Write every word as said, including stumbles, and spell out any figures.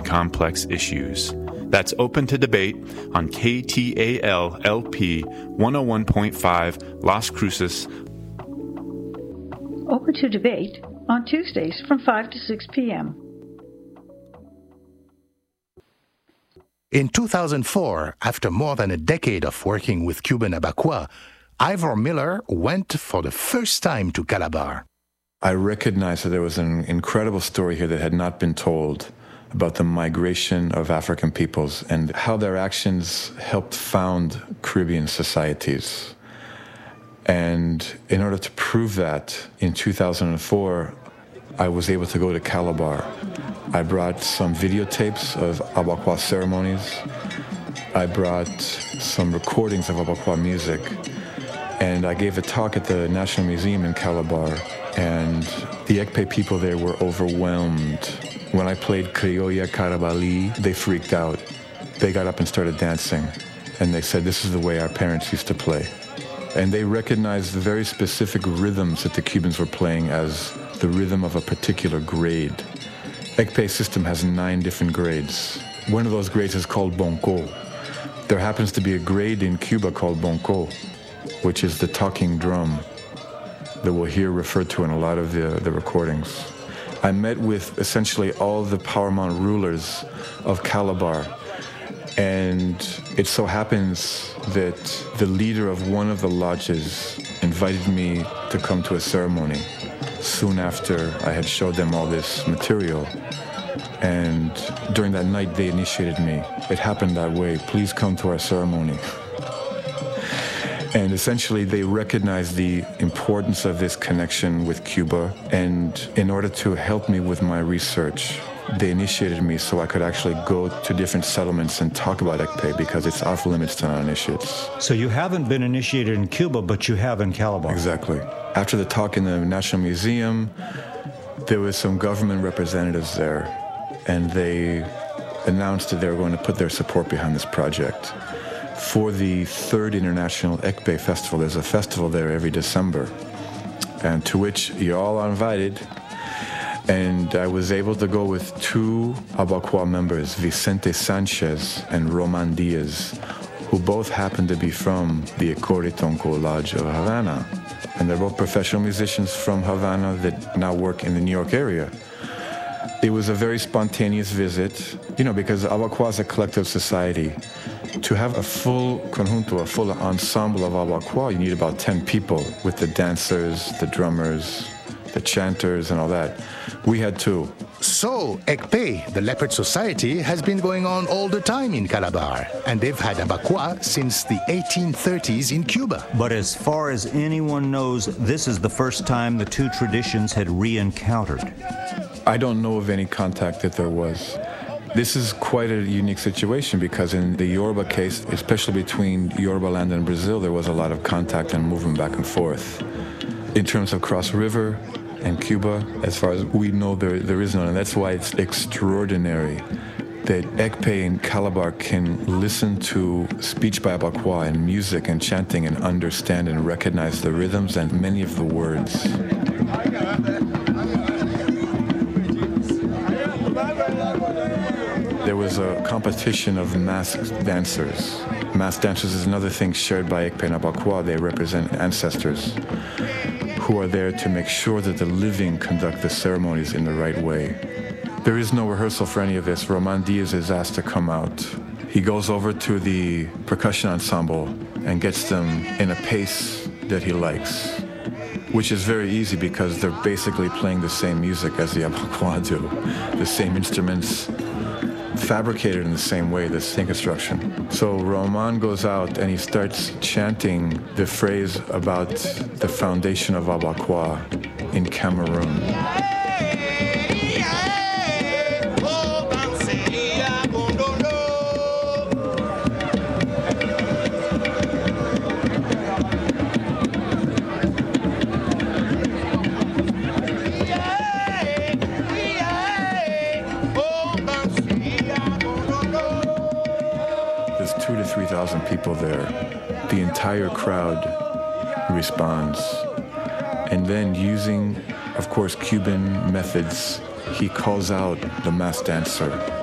complex issues. That's Open to Debate on K T A L L P one oh one point five Las Cruces. Open to Debate on Tuesdays from five to six p.m. In two thousand four, after more than a decade of working with Cuban Abacoa, Ivor Miller went for the first time to Calabar. I recognized that there was an incredible story here that had not been told about the migration of African peoples and how their actions helped found Caribbean societies. And in order to prove that, in two thousand four, I was able to go to Calabar. I brought some videotapes of Abacoa ceremonies. I brought some recordings of Abacoa music. And I gave a talk at the National Museum in Calabar. And the Ekpe people there were overwhelmed. When I played Criolla Carabali, they freaked out. They got up and started dancing. And they said, this is the way our parents used to play. And they recognized the very specific rhythms that the Cubans were playing as the rhythm of a particular grade. Ekpe system has nine different grades. One of those grades is called Bonko. There happens to be a grade in Cuba called Bonko, which is the talking drum that we'll hear referred to in a lot of the, the recordings. I met with essentially all the paramount rulers of Calabar, and it so happens that the leader of one of the lodges invited me to come to a ceremony soon after I had showed them all this material. And during that night, they initiated me. It happened that way. Please come to our ceremony. And essentially, they recognized the importance of this connection with Cuba. And in order to help me with my research, they initiated me so I could actually go to different settlements and talk about Ekpe, because it's off limits to non-initiates. So you haven't been initiated in Cuba, but you have in Calabar. Exactly. After the talk in the National Museum, there was some government representatives there, and they announced that they were going to put their support behind this project. For the third International Ekpe Festival, there's a festival there every December, and to which you all are invited. And I was able to go with two Abacoa members, Vicente Sanchez and Roman Diaz, who both happen to be from the Ecoritonco Lodge of Havana. And they're both professional musicians from Havana that now work in the New York area. It was a very spontaneous visit, you know, because Abacoa is a collective society. To have a full conjunto, a full ensemble of Abacoa, you need about ten people with the dancers, the drummers, the chanters, and all that. We had two. So, Ekpe, the Leopard Society, has been going on all the time in Calabar, and they've had Abacoa since the eighteen thirties in Cuba. But as far as anyone knows, this is the first time the two traditions had re-encountered. I don't know of any contact that there was. This is quite a unique situation because in the Yoruba case, especially between Yoruba land and Brazil, there was a lot of contact and movement back and forth. In terms of Cross River and Cuba, as far as we know, there there is none. And that's why it's extraordinary that Ekpe and Calabar can listen to speech by Abacoa and music and chanting and understand and recognize the rhythms and many of the words. There was a competition of masked dancers. Masked dancers is another thing shared by Ekpe and Abacoa. They represent ancestors who are there to make sure that the living conduct the ceremonies in the right way. There is no rehearsal for any of this. Roman Diaz is asked to come out. He goes over to the percussion ensemble and gets them in a pace that he likes, which is very easy because they're basically playing the same music as the Abacoa do, the same instruments, fabricated in the same way, the same construction. So Roman goes out and he starts chanting the phrase about the foundation of Abacoa in Cameroon. three thousand people there. The entire crowd responds. And then using, of course, Cuban methods, he calls out the masked dancer